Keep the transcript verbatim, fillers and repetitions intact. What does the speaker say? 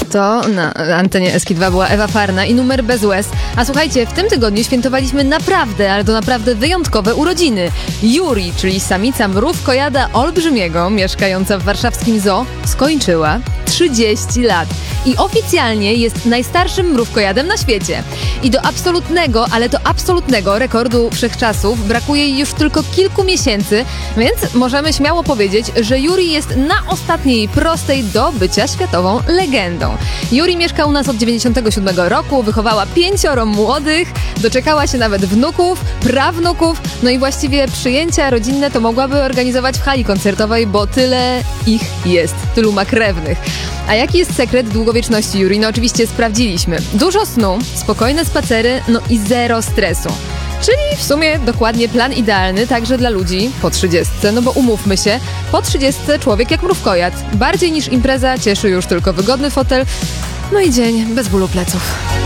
To na antenie S K dwa była Ewa Farna i Numer bez łez. A słuchajcie, w tym tygodniu świętowaliśmy naprawdę, ale to naprawdę wyjątkowe urodziny. Juri, czyli samica mrówkojada olbrzymiego, mieszkająca w warszawskim zoo, skończyła trzydzieści lat. I oficjalnie jest najstarszym mrówkojadem na świecie. I do absolutnego, ale to absolutnego rekordu wszechczasów brakuje jej już tylko kilku miesięcy, więc możemy śmiało powiedzieć, że Juri jest na ostatniej prostej do bycia światową legendą. Juri mieszka u nas od dziewięćdziesiątego siódmego roku, wychowała pięcioro młodych, doczekała się nawet wnuków, prawnuków, no i właściwie przyjęcia rodzinne to mogłaby organizować w hali koncertowej, bo tyle ich jest, tylu ma krewnych. A jaki jest sekret długowieczności Juri? No oczywiście sprawdziliśmy. Dużo snu, spokojne spacery, no i zero stresu. Czyli w sumie dokładnie plan idealny także dla ludzi po trzydziestce, no bo umówmy się, po trzydziestce człowiek jak mrówkojad. Bardziej niż impreza cieszy już tylko wygodny fotel, no i dzień bez bólu pleców.